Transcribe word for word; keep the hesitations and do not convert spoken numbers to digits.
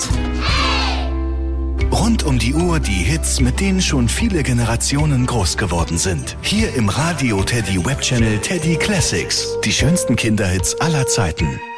Hit. Rund um die Uhr die Hits, mit denen schon viele Generationen groß geworden sind. Hier im Radio Teddy Webchannel Teddy Classics. Die schönsten Kinderhits aller Zeiten.